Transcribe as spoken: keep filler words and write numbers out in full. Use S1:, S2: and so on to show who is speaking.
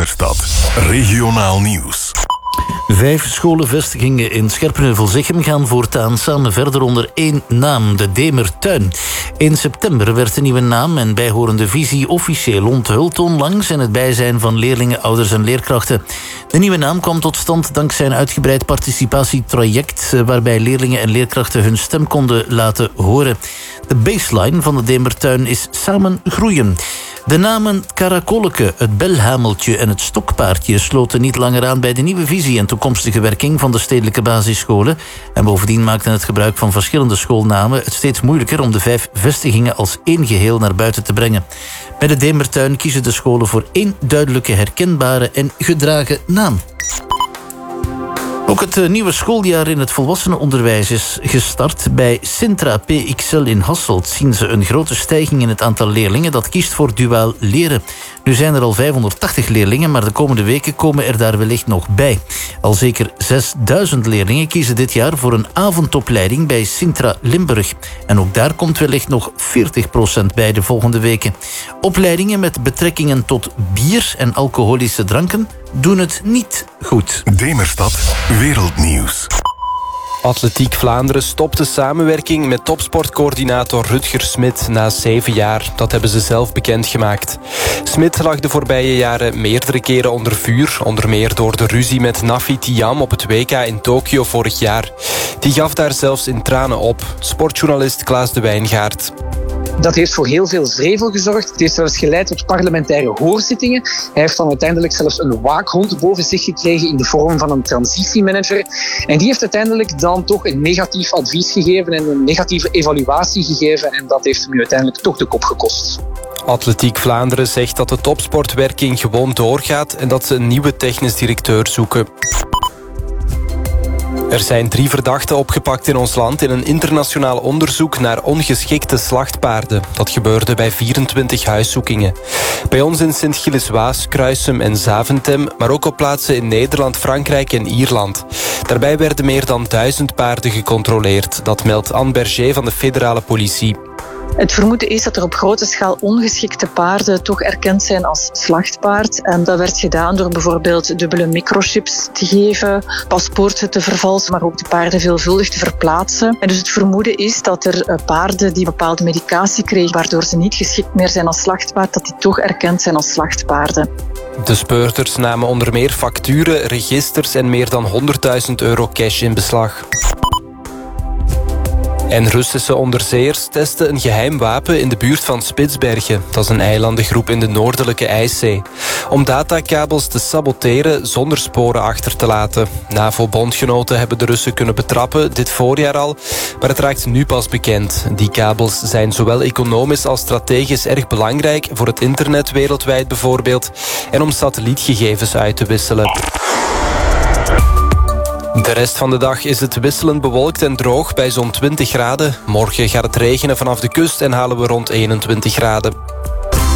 S1: Demerstad. Regionaal nieuws.
S2: Vijf scholenvestigingen in Scherpenheuvel-Zichem gaan voortaan samen verder onder één naam, de Demertuin. In september werd de nieuwe naam en bijhorende visie officieel onthuld, onlangs in het bijzijn van leerlingen, ouders en leerkrachten. De nieuwe naam kwam tot stand dankzij een uitgebreid participatietraject waarbij leerlingen en leerkrachten hun stem konden laten horen. De baseline van de Demertuin is samen groeien. De namen Karakolleke, het Belhameltje en het Stokpaardje sloten niet langer aan bij de nieuwe visie en toekomstige werking van de stedelijke basisscholen. En bovendien maakten het gebruik van verschillende schoolnamen het steeds moeilijker om de vijf vestigingen als één geheel naar buiten te brengen. Bij de Demertuin kiezen de scholen voor één duidelijke, herkenbare en gedragen naam. Ook het nieuwe schooljaar in het volwassenenonderwijs is gestart. Bij Sintra P X L in Hasselt zien ze een grote stijging in het aantal leerlingen dat kiest voor duaal leren. Nu zijn er al vijfhonderdtachtig leerlingen, maar de komende weken komen er daar wellicht nog bij. Al zeker zesduizend leerlingen kiezen dit jaar voor een avondopleiding bij Sintra Limburg. En ook daar komt wellicht nog veertig procent bij de volgende weken. Opleidingen met betrekkingen tot bier en alcoholische dranken doen het niet goed.
S1: Demerstad Wereldnieuws.
S3: Atletiek Vlaanderen stopt de samenwerking met topsportcoördinator Rutger Smit na zeven jaar. Dat hebben ze zelf bekendgemaakt. Smit lag de voorbije jaren meerdere keren onder vuur. Onder meer door de ruzie met Nafi Thiam op het W K in Tokio vorig jaar. Die gaf daar zelfs in tranen op. Sportjournalist Klaas de Wijngaard.
S4: Dat heeft voor heel veel wrevel gezorgd. Het heeft zelfs geleid tot parlementaire hoorzittingen. Hij heeft dan uiteindelijk zelfs een waakhond boven zich gekregen in de vorm van een transitiemanager. En die heeft uiteindelijk dan toch een negatief advies gegeven en een negatieve evaluatie gegeven. En dat heeft hem nu uiteindelijk toch de kop gekost.
S3: Atletiek Vlaanderen zegt dat de topsportwerking gewoon doorgaat en dat ze een nieuwe technisch directeur zoeken. Er zijn drie verdachten opgepakt in ons land in een internationaal onderzoek naar ongeschikte slachtpaarden. Dat gebeurde bij vierentwintig huiszoekingen. Bij ons in Sint-Gilles-Waas, Kruisum en Zaventem, maar ook op plaatsen in Nederland, Frankrijk en Ierland. Daarbij werden meer dan duizend paarden gecontroleerd. Dat meldt Anne Berger van de federale politie.
S5: Het vermoeden is dat er op grote schaal ongeschikte paarden toch erkend zijn als slachtpaard. En dat werd gedaan door bijvoorbeeld dubbele microchips te geven, paspoorten te vervalsen, maar ook de paarden veelvuldig te verplaatsen. En dus het vermoeden is dat er paarden die bepaalde medicatie kregen, waardoor ze niet geschikt meer zijn als slachtpaard, dat die toch erkend zijn als slachtpaarden.
S3: De speurders namen onder meer facturen, registers en meer dan honderdduizend euro cash in beslag. En Russische onderzeeërs testen een geheim wapen in de buurt van Spitsbergen. Dat is een eilandengroep in de noordelijke IJszee. Om datakabels te saboteren zonder sporen achter te laten. NAVO-bondgenoten hebben de Russen kunnen betrappen, dit voorjaar al. Maar het raakt nu pas bekend. Die kabels zijn zowel economisch als strategisch erg belangrijk voor het internet wereldwijd bijvoorbeeld. En om satellietgegevens uit te wisselen. De rest van de dag is het wisselend bewolkt en droog bij zo'n twintig graden. Morgen gaat het regenen vanaf de kust en halen we rond eenentwintig graden.